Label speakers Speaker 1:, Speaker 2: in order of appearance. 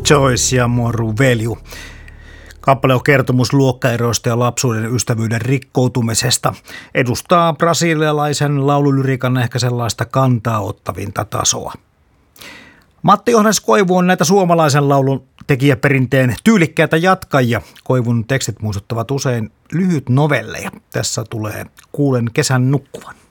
Speaker 1: Choice ja Moru Velju. Kappale on kertomus luokkaeroista ja lapsuuden ystävyyden rikkoutumisesta. Edustaa brasilialaisen laululyriikan ehkä sellaista kantaa ottavinta tasoa. Matti Johannes Koivu on näitä suomalaisen laulun tekijäperinteen tyylikkäitä jatkajia. Koivun tekstit muistuttavat usein lyhyt novelleja. Tässä tulee Kuulen kesän nukkuvan.